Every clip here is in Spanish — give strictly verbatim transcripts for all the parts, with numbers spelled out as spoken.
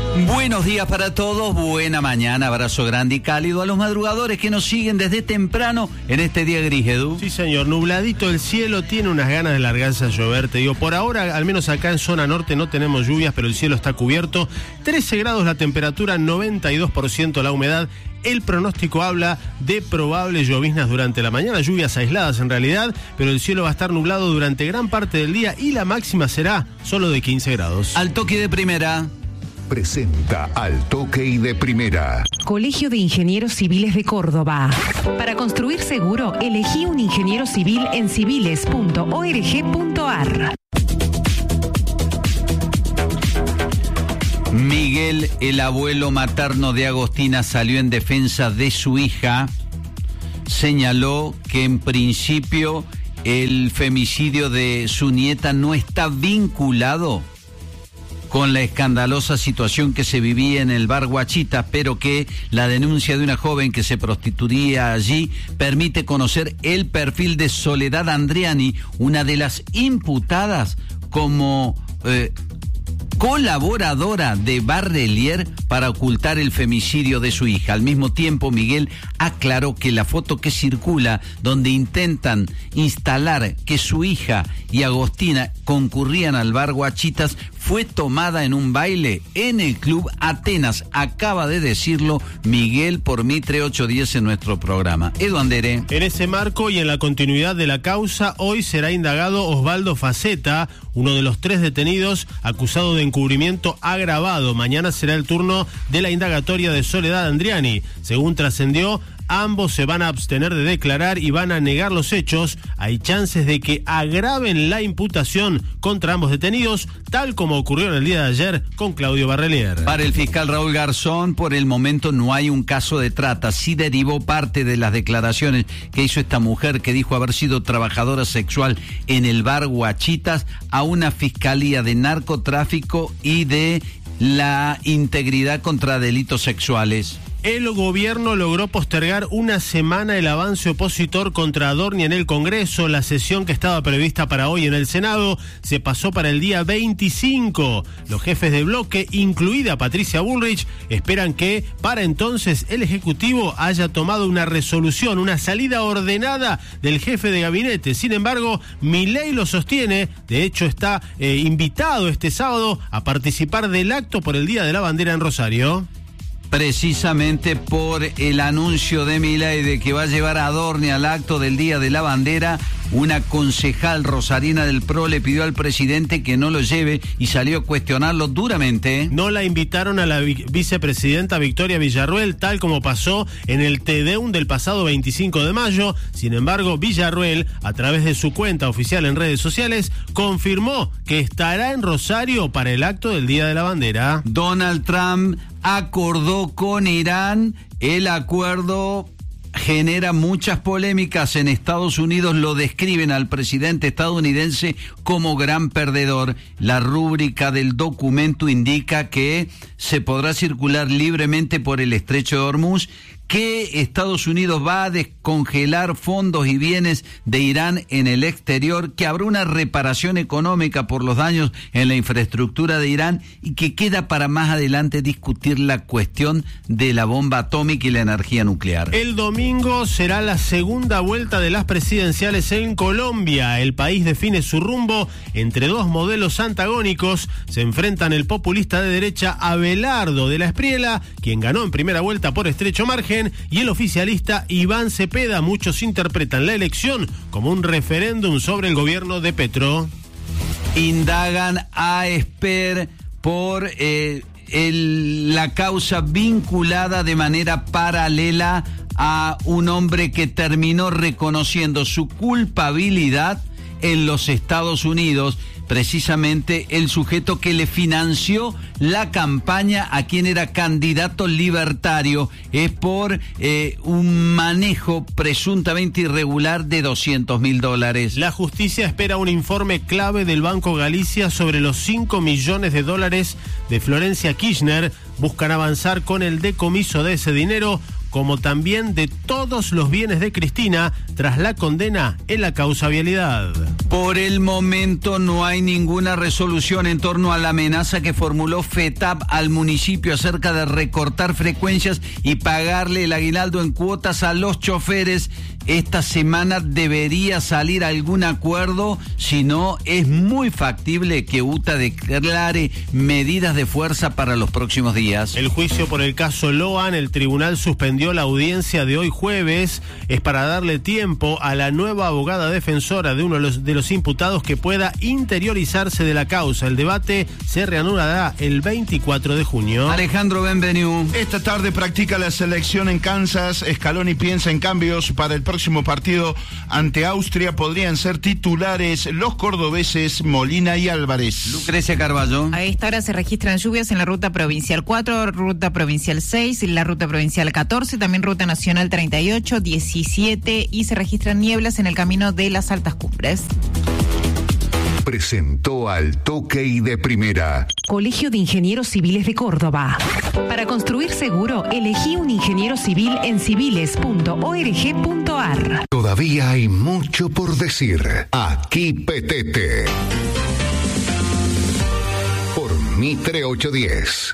Buenos días para todos, buena mañana, abrazo grande y cálido a los madrugadores que nos siguen desde temprano en este día gris, Edu. Sí, señor, nubladito el cielo, tiene unas ganas de largarse a llover, te digo, por ahora, al menos acá en zona norte no tenemos lluvias, pero el cielo está cubierto, trece grados la temperatura, noventa y dos por ciento la humedad. El pronóstico habla de probables lloviznas durante la mañana, lluvias aisladas en realidad, pero el cielo va a estar nublado durante gran parte del día y la máxima será solo de quince grados. Al toque de primera. Presenta Al Toque y de Primera. Colegio de Ingenieros Civiles de Córdoba. Para construir seguro, elegí un ingeniero civil en civiles punto org punto ar. Miguel, el abuelo materno de Agostina, salió en defensa de su hija. Señaló que en principio el femicidio de su nieta no está vinculado con la escandalosa situación que se vivía en el bar Guachitas, pero que la denuncia de una joven que se prostituía allí permite conocer el perfil de Soledad Andriani, una de las imputadas como eh, colaboradora de Barrelier para ocultar el femicidio de su hija. Al mismo tiempo, Miguel aclaró que la foto que circula, donde intentan instalar que su hija y Agostina concurrían al bar Guachitas, fue tomada en un baile en el Club Atenas. Acaba de decirlo Miguel por Mitre ocho diez en nuestro programa. Edu Andere. En ese marco y en la continuidad de la causa, hoy será indagado Osvaldo Faceta, uno de los tres detenidos acusado de encubrimiento agravado. Mañana será el turno de la indagatoria de Soledad Andriani. Según trascendió, ambos se van a abstener de declarar y van a negar los hechos. Hay chances de que agraven la imputación contra ambos detenidos, tal como ocurrió en el día de ayer con Claudio Barrelier. Para el fiscal Raúl Garzón, por el momento no hay un caso de trata. Sí derivó parte de las declaraciones que hizo esta mujer, que dijo haber sido trabajadora sexual en el bar Guachitas, a una fiscalía de narcotráfico y de la integridad contra delitos sexuales. El gobierno logró postergar una semana el avance opositor contra Adorni en el Congreso. La sesión que estaba prevista para hoy en el Senado se pasó para el día veinticinco. Los jefes de bloque, incluida Patricia Bullrich, esperan que para entonces el Ejecutivo haya tomado una resolución, una salida ordenada del jefe de gabinete. Sin embargo, Milei lo sostiene. De hecho, está eh, invitado este sábado a participar del acto por el Día de la Bandera en Rosario. Precisamente por el anuncio de Milei de que va a llevar a Adorni al acto del Día de la Bandera, una concejal rosarina del P R O le pidió al presidente que no lo lleve y salió a cuestionarlo duramente. No la invitaron a la vi- vicepresidenta Victoria Villarruel, tal como pasó en el Te Deum del pasado veinticinco de mayo. Sin embargo, Villarruel, a través de su cuenta oficial en redes sociales, confirmó que estará en Rosario para el acto del Día de la Bandera. Donald Trump acordó con Irán. El acuerdo genera muchas polémicas en Estados Unidos. Lo describen al presidente estadounidense como gran perdedor. La rúbrica del documento indica que se podrá circular libremente por el estrecho de Hormuz, que Estados Unidos va a descongelar fondos y bienes de Irán en el exterior, que habrá una reparación económica por los daños en la infraestructura de Irán y que queda para más adelante discutir la cuestión de la bomba atómica y la energía nuclear. El domingo será la segunda vuelta de las presidenciales en Colombia. El país define su rumbo entre dos modelos antagónicos. Se enfrentan el populista de derecha Abelardo de la Espriela, quien ganó en primera vuelta por estrecho margen, y el oficialista Iván Cepeda. Muchos interpretan la elección como un referéndum sobre el gobierno de Petro. Indagan a Esper por eh, el, la causa vinculada de manera paralela a un hombre que terminó reconociendo su culpabilidad en los Estados Unidos, precisamente el sujeto que le financió la campaña a quien era candidato libertario, es por eh, un manejo presuntamente irregular de doscientos mil dólares. La justicia espera un informe clave del Banco Galicia sobre los cinco millones de dólares de Florencia Kirchner. Buscan avanzar con el decomiso de ese dinero como también de todos los bienes de Cristina tras la condena en la causa vialidad. Por el momento no hay ninguna resolución en torno a la amenaza que formuló FETAP al municipio acerca de recortar frecuencias y pagarle el aguinaldo en cuotas a los choferes. Esta semana debería salir algún acuerdo, si no es muy factible que UTA declare medidas de fuerza para los próximos días. El juicio por el caso Loan, el tribunal suspendió la audiencia de hoy jueves, es para darle tiempo a la nueva abogada defensora de uno de los, de los imputados que pueda interiorizarse de la causa. El debate se reanudará el veinticuatro de junio. Alejandro Benvenu. Esta tarde practica la selección en Kansas. Scaloni piensa en cambios para el próximo partido ante Austria. Podrían ser titulares los cordobeses Molina y Álvarez. Lucrecia Carballo. A esta hora se registran lluvias en la ruta provincial cuatro, ruta provincial seis, la ruta provincial catorce, también ruta nacional treinta y ocho, diecisiete y se registran nieblas en el camino de las altas cumbres. Presentó Al Toque y de Primera. Colegio de Ingenieros Civiles de Córdoba. Para construir seguro, elegí un ingeniero civil en civiles punto org punto ar. Todavía hay mucho por decir. Aquí Petete. Por Mitre ochocientos diez.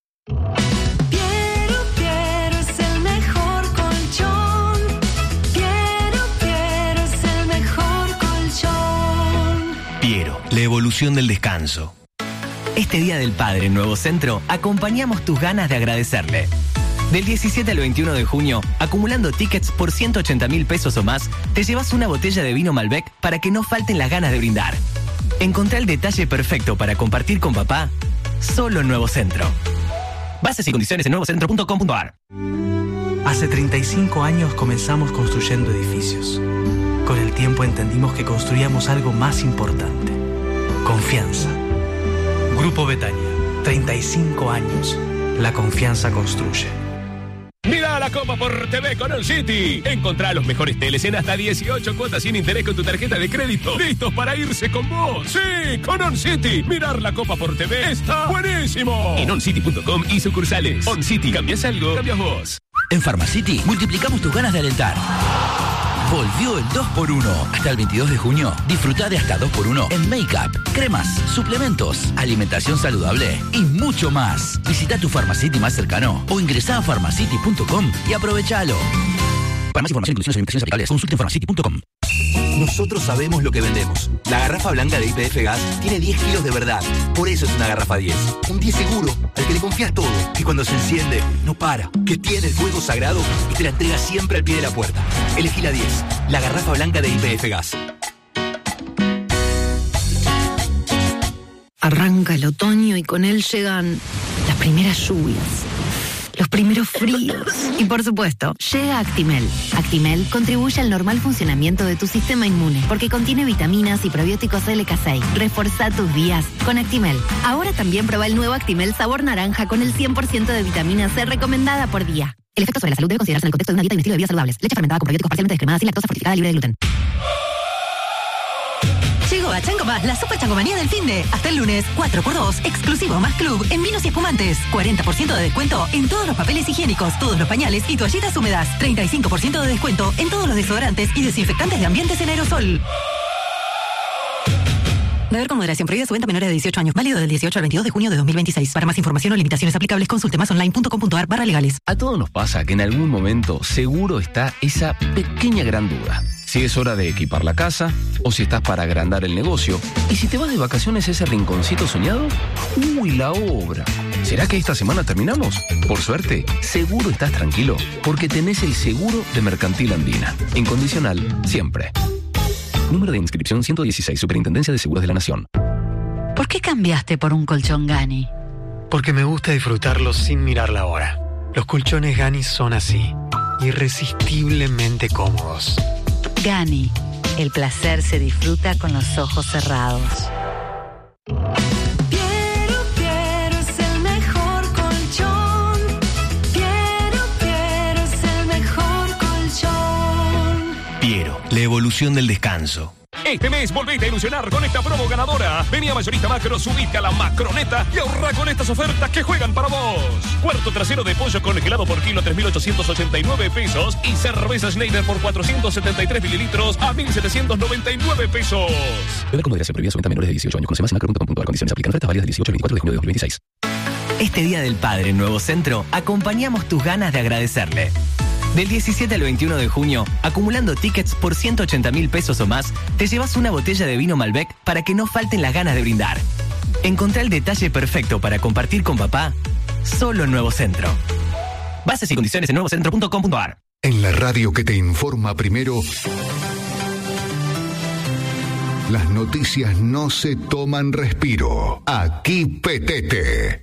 La evolución del descanso. Este Día del Padre en Nuevo Centro, acompañamos tus ganas de agradecerle. Del diecisiete al veintiuno de junio, acumulando tickets por ciento ochenta mil pesos o más, te llevas una botella de vino Malbec para que no falten las ganas de brindar. Encontrá el detalle perfecto para compartir con papá, solo en Nuevo Centro. Bases y condiciones en nuevo centro punto com punto ar. Hace treinta y cinco años comenzamos construyendo edificios. Con el tiempo entendimos que construíamos algo más importante. Confianza. Grupo Betania. treinta y cinco años. La confianza construye. Mira la Copa por T V con OnCity. Encontrá los mejores teles en hasta dieciocho cuotas sin interés con tu tarjeta de crédito. ¡Listos para irse con vos! ¡Sí! Con OnCity. Mirar la Copa por T V está buenísimo. En oncity punto com y sucursales. OnCity. ¿Cambias algo? Cambias vos. En Pharmacity multiplicamos tus ganas de alentar. Volvió el dos por uno. Hasta el veintidós de junio, disfruta de hasta dos por uno en make-up, cremas, suplementos, alimentación saludable y mucho más. Visita tu Pharmacity más cercano o ingresá a pharmacity punto com y aprovechalo. Para más información, inclusiones o limitaciones aplicables, consulte en pharmacity punto com. Nosotros sabemos lo que vendemos. La garrafa blanca de Y P F Gas tiene diez kilos de verdad. Por eso es una garrafa diez. Un diez seguro, al que le confías todo. Que cuando se enciende, no para. Que tiene el fuego sagrado y te la entrega siempre al pie de la puerta. Elegí la diez. La garrafa blanca de Y P F Gas. Arranca el otoño y con él llegan las primeras lluvias, los primeros fríos. Y por supuesto, llega Actimel. Actimel contribuye al normal funcionamiento de tu sistema inmune porque contiene vitaminas y probióticos L K seis. Reforzá tus días con Actimel. Ahora también prueba el nuevo Actimel sabor naranja con el cien por ciento de vitamina C recomendada por día. El efecto sobre la salud debe considerarse en el contexto de una dieta y un estilo de vida saludables. Leche fermentada con probióticos parcialmente descremadas y lactosa fortificada libre de gluten. Llegó a Chango Más la super changomanía del finde. Hasta el lunes, cuatro por dos, exclusivo más club en vinos y espumantes. cuarenta por ciento de descuento en todos los papeles higiénicos, todos los pañales y toallitas húmedas. treinta y cinco por ciento de descuento en todos los desodorantes y desinfectantes de ambientes en aerosol. Beber con moderación. Prohibida su venta a menores de dieciocho años. Válido del dieciocho al veintidós de junio de dos mil veintiséis. Para más información o limitaciones aplicables, consulte más online punto com punto ar barra legales. A todos nos pasa que en algún momento seguro está esa pequeña gran duda. Si es hora de equipar la casa o si estás para agrandar el negocio. Y si te vas de vacaciones a ese rinconcito soñado, ¡uy, la obra! ¿Será que esta semana terminamos? Por suerte, seguro estás tranquilo porque tenés el seguro de Mercantil Andina. Incondicional, siempre. Número de inscripción ciento dieciséis, Superintendencia de Seguros de la Nación. ¿Por qué cambiaste por un colchón Gani? Porque me gusta disfrutarlos sin mirar la hora. Los colchones Gani son así, irresistiblemente cómodos. Gani, el placer se disfruta con los ojos cerrados. Piero, Piero es el mejor colchón. Piero, Piero es el mejor colchón. Piero, la evolución del descanso. Este mes volvete a ilusionar con esta promo ganadora. Vení a Mayorista Macro, subite a la Macroneta y ahorra con estas ofertas que juegan para vos. Cuarto trasero de pollo congelado por kilo tres mil ochocientos ochenta y nueve pesos y cerveza Schneider por cuatrocientos setenta y tres mililitros a mil setecientos noventa y nueve pesos. Bebe con moderación, prohibida su venta a menores de dieciocho años. Conoce más en macro punto com punto a r. Condiciones aplican. Ofertas válidas del dieciocho al veinticuatro de junio de dos mil veintiséis. Este Día del Padre en Nuevo Centro, acompañamos tus ganas de agradecerle. Del diecisiete al veintiuno de junio, acumulando tickets por ciento ochenta mil pesos o más, te llevas una botella de vino Malbec para que no falten las ganas de brindar. Encontrá el detalle perfecto para compartir con papá, solo en Nuevo Centro. Bases y condiciones en nuevo centro punto com punto a r. En la radio que te informa primero, las noticias no se toman respiro. Aquí Petete.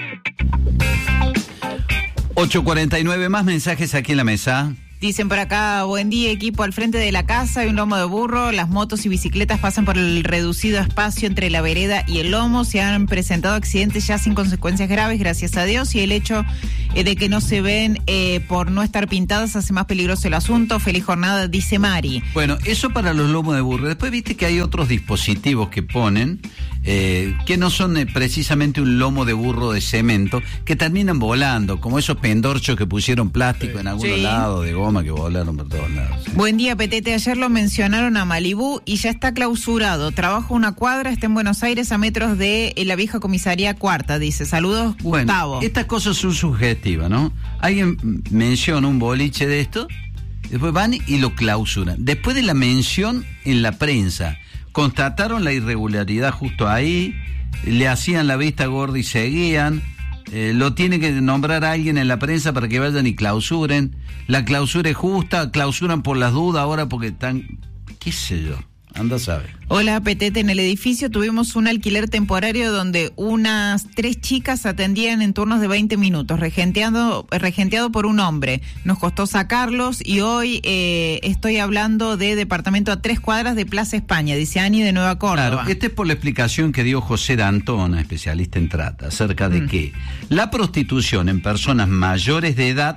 ocho cuarenta y nueve, más mensajes aquí en la mesa. Dicen por acá, buen día equipo, al frente de la casa hay un lomo de burro, las motos y bicicletas pasan por el reducido espacio entre la vereda y el lomo, se han presentado accidentes ya sin consecuencias graves, gracias a Dios, y el hecho eh, de que no se ven eh, por no estar pintadas hace más peligroso el asunto. Feliz jornada, dice Mari. Bueno, eso para los lomos de burro. Después viste que hay otros dispositivos que ponen, eh, que no son eh, precisamente un lomo de burro de cemento, que terminan volando, como esos pendorchos que pusieron plástico sí. en algún sí. lado de goma que volaron por todos lados. Sí. Buen día, Petete. Ayer lo mencionaron a Malibú y ya está clausurado. Trabajo una cuadra, está en Buenos Aires a metros de la vieja comisaría Cuarta. Dice, saludos, Gustavo. Bueno, estas cosas son subjetivas, ¿no? Alguien menciona un boliche de esto, después van y lo clausuran. Después de la mención en la prensa, constataron la irregularidad justo ahí, le hacían la vista gorda y seguían. Eh, lo tiene que nombrar a alguien en la prensa para que vayan y clausuren. La clausura es justa, clausuran por las dudas ahora porque están, qué sé yo, anda a saber. Hola, Petete, en el edificio tuvimos un alquiler temporario donde unas tres chicas atendían en turnos de veinte minutos, regenteado, regenteado por un hombre. Nos costó sacarlos y hoy eh, estoy hablando de departamento a tres cuadras de Plaza España, dice Ani de Nueva Córdoba. Claro, este es por la explicación que dio José D'Antona, especialista en trata, acerca de mm. que la prostitución en personas mayores de edad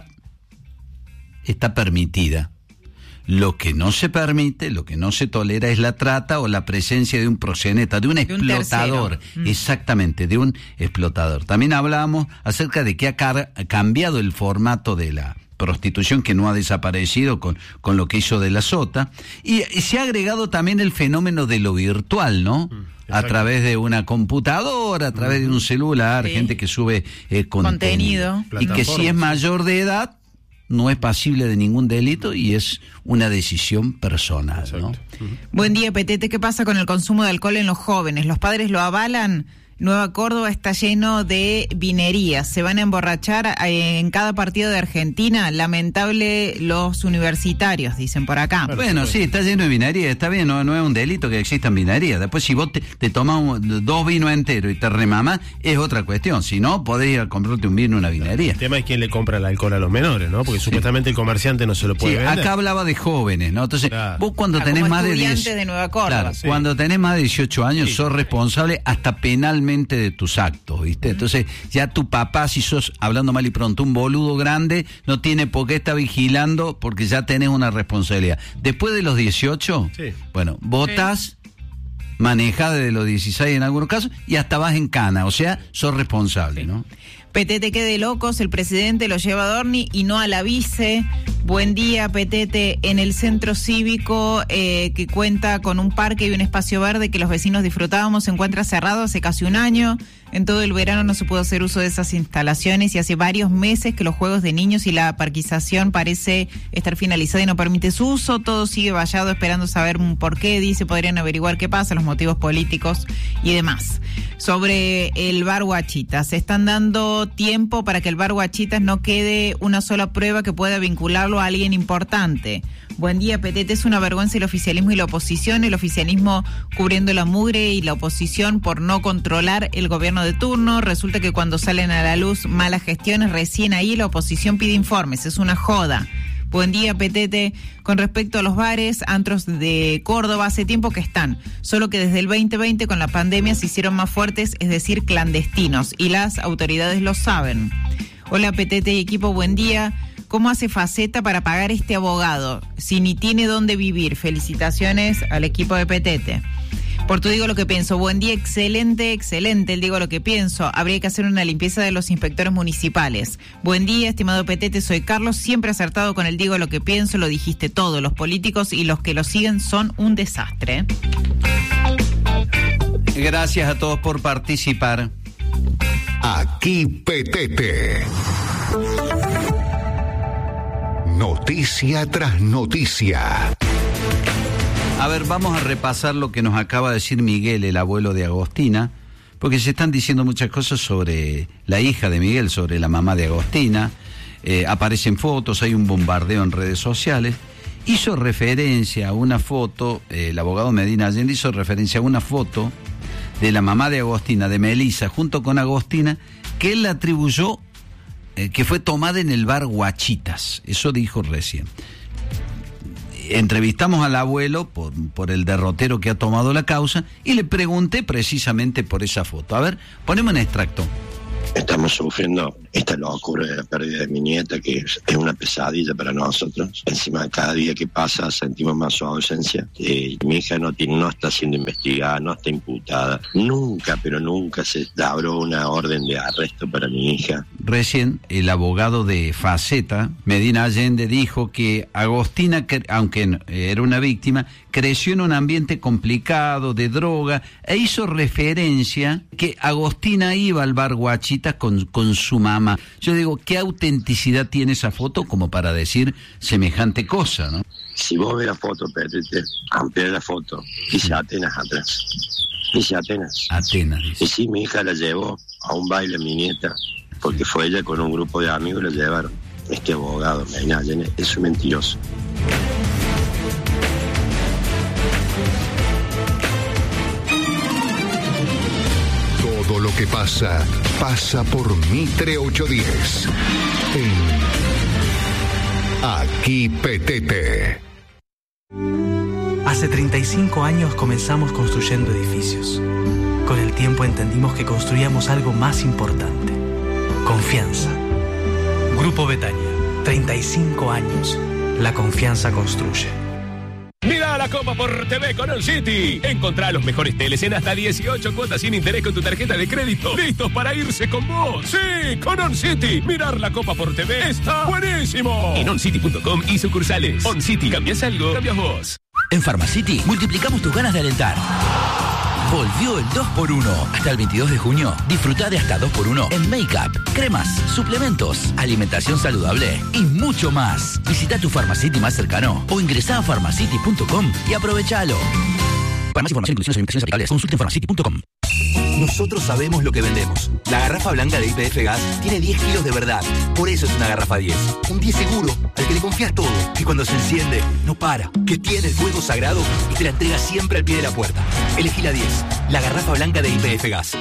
está permitida. Lo que no se permite, lo que no se tolera es la trata o la presencia de un proxeneta, de un explotador. De un Exactamente, de un explotador. También hablamos acerca de que ha car- cambiado el formato de la prostitución, que no ha desaparecido con, con lo que hizo de la Sota. Y, y se ha agregado también el fenómeno de lo virtual, ¿no? Mm. A través de una computadora, a través de un celular, sí. gente que sube eh, contenido. contenido. Y que si es mayor de edad, no es pasible de ningún delito y es una decisión personal, ¿no? Uh-huh. Buen día, Petete. ¿Qué pasa con el consumo de alcohol en los jóvenes? ¿Los padres lo avalan? Nueva Córdoba está lleno de vinerías. Se van a emborrachar en cada partido de Argentina. Lamentable los universitarios, dicen por acá. Bueno, sí, está lleno de vinerías. Está bien, no, no es un delito que existan vinerías. Después, si vos te, te tomás un, dos vinos enteros y te remamás, es otra cuestión. Si no, podés ir a comprarte un vino en una vinería. El tema es quién le compra el alcohol a los menores, ¿no? Porque sí. supuestamente el comerciante no se lo puede sí, vender. Acá hablaba de jóvenes, ¿no? Entonces, claro. vos cuando tenés como más de diez... de Nueva Córdoba. Claro, sí. cuando tenés más de dieciocho años, sí. sos responsable hasta penalmente de tus actos, ¿viste? Entonces, ya tu papá, si sos, hablando mal y pronto, un boludo grande, no tiene por qué estar vigilando porque ya tenés una responsabilidad. Después de los dieciocho, sí. bueno, votás, sí. manejás desde los dieciséis en algunos casos y hasta vas en cana, o sea, sos responsable, sí. ¿no? Petete, qué de locos, el presidente lo lleva a Dorni y no a la vice. Buen día, Petete, en el centro cívico eh, que cuenta con un parque y un espacio verde que los vecinos disfrutábamos, se encuentra cerrado hace casi un año. En todo el verano no se pudo hacer uso de esas instalaciones y hace varios meses que los juegos de niños y la parquización parece estar finalizada y no permite su uso. Todo sigue vallado esperando saber por qué, dice, podrían averiguar qué pasa, los motivos políticos y demás. Sobre el bar Guachitas, se están dando tiempo para que el bar Guachitas no quede una sola prueba que pueda vincularlo a alguien importante. Buen día, Petete, es una vergüenza el oficialismo y la oposición, el oficialismo cubriendo la mugre y la oposición por no controlar el gobierno de turno. Resulta que cuando salen a la luz malas gestiones, recién ahí la oposición pide informes, es una joda. Buen día, Petete. Con respecto a los bares, antros de Córdoba, hace tiempo que están, solo que desde el veinte veinte con la pandemia se hicieron más fuertes, es decir, clandestinos, y las autoridades lo saben. Hola, Petete y equipo, buen día. ¿cómo hace Faceta para pagar este abogado? Si ni tiene dónde vivir. Felicitaciones al equipo de Petete. Por tu digo lo que pienso. Buen día, excelente, excelente. El digo lo que pienso. Habría que hacer una limpieza de los inspectores municipales. Buen día, estimado Petete, soy Carlos. Siempre acertado con el digo lo que pienso. Lo dijiste todo. Los políticos y los que lo siguen son un desastre. Gracias a todos por participar. Aquí Petete. Noticia tras noticia. A ver, vamos a repasar lo que nos acaba de decir Miguel, el abuelo de Agostina, porque se están diciendo muchas cosas sobre la hija de Miguel, sobre la mamá de Agostina. Eh, aparecen fotos, hay un bombardeo en redes sociales. Hizo referencia a una foto, eh, el abogado Medina Allende hizo referencia a una foto de la mamá de Agostina, de Melissa, junto con Agostina, que él la atribuyó, eh, que fue tomada en el bar Guachitas. Eso dijo recién. Entrevistamos al abuelo por, por el derrotero que ha tomado la causa y le pregunté precisamente por esa foto. A ver, ponemos un extracto. Estamos sufriendo esta locura de la pérdida de mi nieta, que es, es una pesadilla para nosotros. Encima, cada día que pasa sentimos más su ausencia. Eh, mi hija no, tiene, no está siendo investigada, no está imputada. Nunca, pero nunca se labró una orden de arresto para mi hija. Recién el abogado de Faceta, Medina Allende, dijo que Agostina, aunque era una víctima, creció en un ambiente complicado de droga e hizo referencia que Agostina iba al bar Guachitas con, con su mamá. Yo digo, ¿qué autenticidad tiene esa foto como para decir semejante cosa, no? Si vos ves la foto, Petete, amplía la foto, dice Atenas atrás. Dice Atenas. Atenas, dice. Y sí, mi hija la llevó a un baile, mi nieta, porque fue ella con un grupo de amigos, la llevaron. Este abogado, Medina Allende, es un mentiroso. Todo lo que pasa, pasa por Mitre ochocientos diez. En Aquí Petete. Hace treinta y cinco años comenzamos construyendo edificios. Con el tiempo entendimos que construíamos algo más importante. Confianza. Grupo Betania. treinta y cinco años. La confianza construye. Mira la Copa por T V con On City. Encontrá los mejores teles en hasta dieciocho cuotas sin interés con tu tarjeta de crédito. Listos para irse con vos. Sí, con On City. Mirar la Copa por T V está buenísimo. En oncity punto com y sucursales. On City. ¿Cambias algo? Cambias vos. En Pharmacity multiplicamos tus ganas de alentar. Volvió el dos por uno. Hasta el veintidós de junio, disfruta de hasta dos por uno en make-up, cremas, suplementos, alimentación saludable y mucho más. Visita tu Pharmacity más cercano o ingresá a pharmacity punto com y aprovechalo. Para más información, inclusiones y limitaciones aplicables, consulte en pharmacity punto com. Nosotros sabemos lo que vendemos. La garrafa blanca de Y P F Gas tiene diez kilos de verdad. Por eso es una garrafa diez. Un diez seguro, al que le confías todo. Que cuando se enciende, no para. Que tiene el fuego sagrado y te la entrega siempre al pie de la puerta. Elegí la diez. La garrafa blanca de Y P F Gas.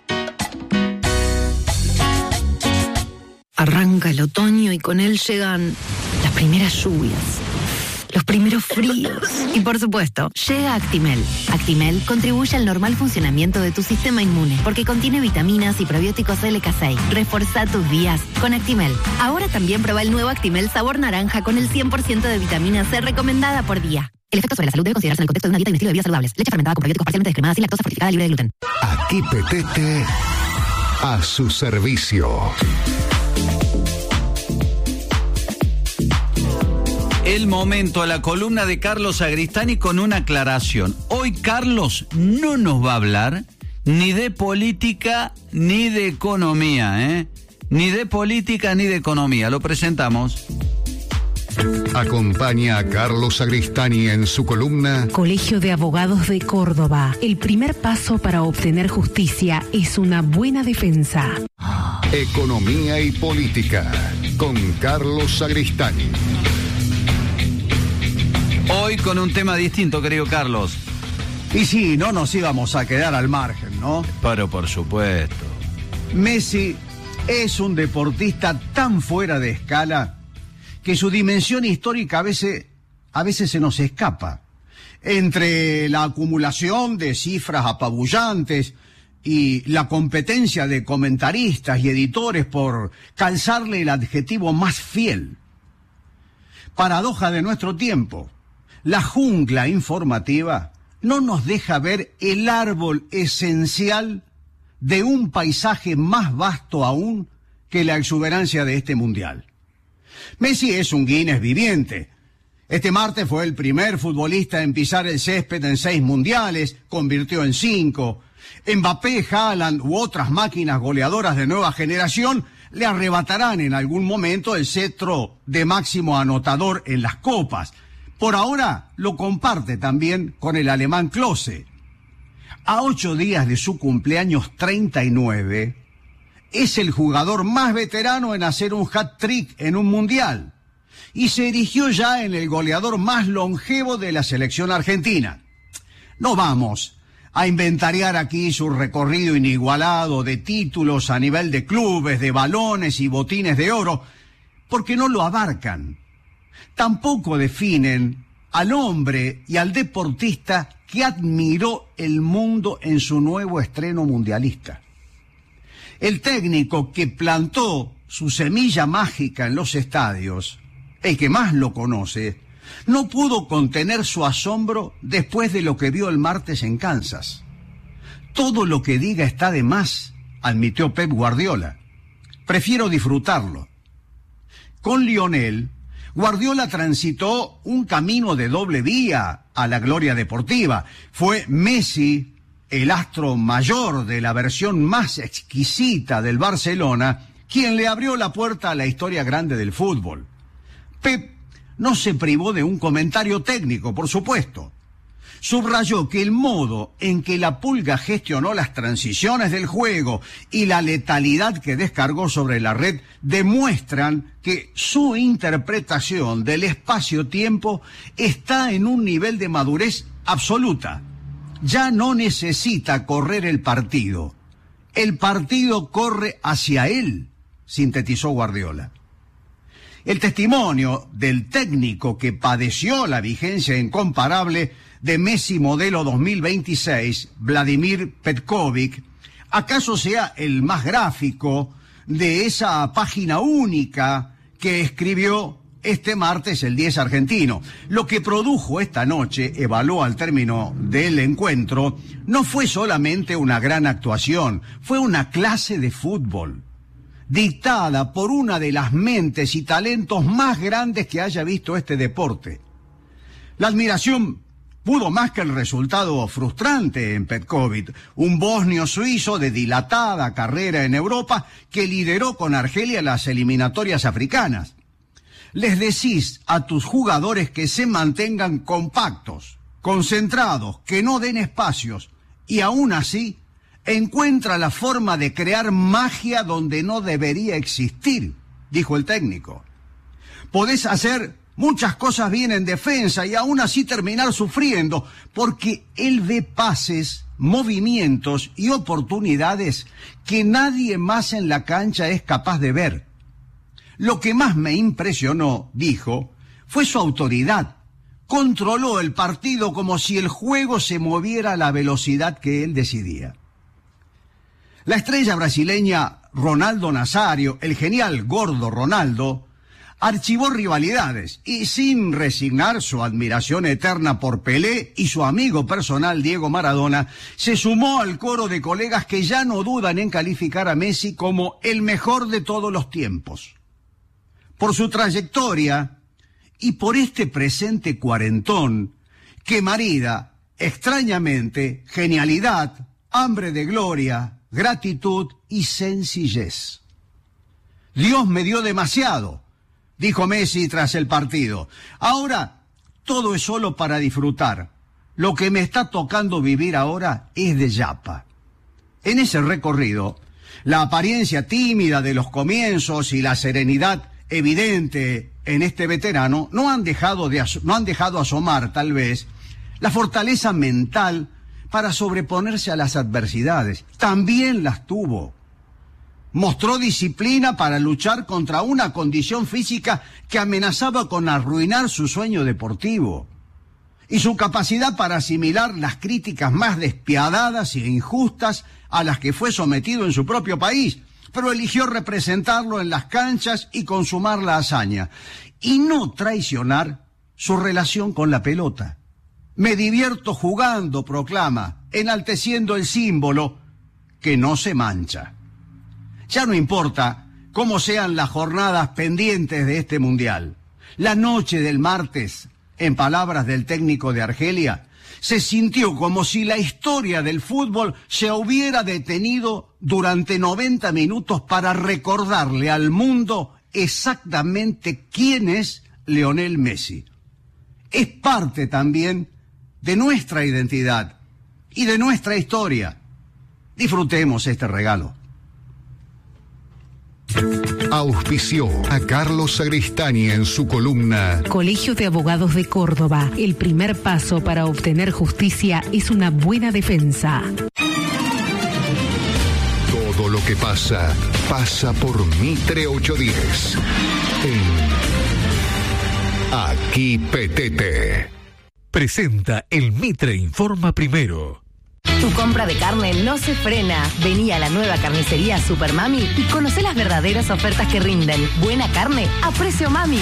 Arranca el otoño y con él llegan las primeras lluvias, los primeros fríos. Y por supuesto, llega Actimel. Actimel contribuye al normal funcionamiento de tu sistema inmune porque contiene vitaminas y probióticos L K seis. Reforzá tus días con Actimel. Ahora también prueba el nuevo Actimel sabor naranja con el cien por ciento de vitamina C recomendada por día. El efecto sobre la salud debe considerarse en el contexto de una dieta y un estilo de vida saludables. Leche fermentada con probióticos parcialmente descremadas sin lactosa, fortificada, libre de gluten. Aquí Petete a su servicio. El momento a la columna de Carlos Agristani con una aclaración. Hoy Carlos no nos va a hablar ni de política ni de economía, ¿eh? Ni de política ni de economía. Lo presentamos. Acompaña a Carlos Agristani en su columna Colegio de Abogados de Córdoba. El primer paso para obtener justicia es una buena defensa. Economía y Política con Carlos Agristani. Hoy con un tema distinto, querido Carlos. Y sí, no nos íbamos a quedar al margen, ¿no? Pero por supuesto. Messi es un deportista tan fuera de escala que su dimensión histórica a veces, a veces se nos escapa. Entre la acumulación de cifras apabullantes y la competencia de comentaristas y editores por calzarle el adjetivo más fiel Paradoja de nuestro tiempo. La jungla informativa no nos deja ver el árbol esencial de un paisaje más vasto aún que la exuberancia de este mundial. Messi es un Guinness viviente. Este martes fue el primer futbolista en pisar el césped en seis mundiales, convirtió en cinco. Mbappé, Haaland u otras máquinas goleadoras de nueva generación le arrebatarán en algún momento el cetro de máximo anotador en las copas. Por ahora lo comparte también con el alemán Klose. A ocho días de su cumpleaños treinta y nueve, es el jugador más veterano en hacer un hat-trick en un mundial y se erigió ya en el goleador más longevo de la selección argentina. No vamos a inventariar aquí su recorrido inigualado de títulos a nivel de clubes, de balones y botines de oro, porque no lo abarcan. Tampoco definen al hombre y al deportista que admiró el mundo en su nuevo estreno mundialista. El técnico que plantó su semilla mágica en los estadios, el que más lo conoce, no pudo contener su asombro después de lo que vio el martes en Kansas. Todo lo que diga está de más, admitió Pep Guardiola. Prefiero disfrutarlo. Con Lionel, Guardiola transitó un camino de doble vía a la gloria deportiva. Fue Messi, el astro mayor de la versión más exquisita del Barcelona, quien le abrió la puerta a la historia grande del fútbol. Pep no se privó de un comentario técnico, por supuesto. Subrayó que el modo en que la Pulga gestionó las transiciones del juego y la letalidad que descargó sobre la red demuestran que su interpretación del espacio-tiempo está en un nivel de madurez absoluta. Ya no necesita correr el partido. El partido corre hacia él, sintetizó Guardiola. El testimonio del técnico que padeció la vigencia incomparable de Messi modelo dos mil veintiséis, Vladimir Petkovic, acaso sea el más gráfico de esa página única que escribió este martes el diez argentino. Lo que produjo esta noche, evaluó al término del encuentro, no fue solamente una gran actuación, fue una clase de fútbol, dictada por una de las mentes y talentos más grandes que haya visto este deporte. La admiración pudo más que el resultado frustrante en Petkovic, un bosnio suizo de dilatada carrera en Europa que lideró con Argelia las eliminatorias africanas. Les decís a tus jugadores que se mantengan compactos, concentrados, que no den espacios, y aún así encuentra la forma de crear magia donde no debería existir, dijo el técnico. Podés hacer muchas cosas bien en defensa y aún así terminar sufriendo, porque él ve pases, movimientos y oportunidades que nadie más en la cancha es capaz de ver. Lo que más me impresionó, dijo, fue su autoridad. Controló el partido como si el juego se moviera a la velocidad que él decidía. La estrella brasileña Ronaldo Nazario, el genial gordo Ronaldo, archivó rivalidades y sin resignar su admiración eterna por Pelé y su amigo personal Diego Maradona, se sumó al coro de colegas que ya no dudan en calificar a Messi como el mejor de todos los tiempos. Por su trayectoria y por este presente cuarentón que marida extrañamente genialidad, hambre de gloria, gratitud y sencillez. Dios me dio demasiado, dijo Messi tras el partido. Ahora todo es solo para disfrutar. Lo que me está tocando vivir ahora es de yapa. En ese recorrido, la apariencia tímida de los comienzos y la serenidad evidente en este veterano no han dejado de as- no han dejado asomar, tal vez, la fortaleza mental para sobreponerse a las adversidades. También las tuvo. Mostró disciplina para luchar contra una condición física que amenazaba con arruinar su sueño deportivo. Y su capacidad para asimilar las críticas más despiadadas e injustas a las que fue sometido en su propio país. pero eligió representarlo en las canchas y consumar la hazaña, y no traicionar su relación con la pelota. Me divierto jugando, proclama, enalteciendo el símbolo que no se mancha. Ya no importa cómo sean las jornadas pendientes de este mundial. La noche del martes, en palabras del técnico de Argelia, se sintió como si la historia del fútbol se hubiera detenido durante noventa minutos para recordarle al mundo exactamente quién es Lionel Messi. Es parte también de nuestra identidad y de nuestra historia. Disfrutemos este regalo. Auspició a Carlos Sagristani en su columna Colegio de Abogados de Córdoba. El primer paso para obtener justicia es una buena defensa. Todo lo que pasa, pasa por Mitre ochocientos diez. En Aquí Petete. Presenta el Mitre Informa Primero. Tu compra de carne no se frena. Vení a la nueva carnicería Super Mami y conocé las verdaderas ofertas que rinden. Buena carne a precio mami.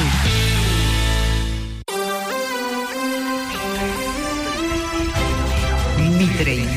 Mitre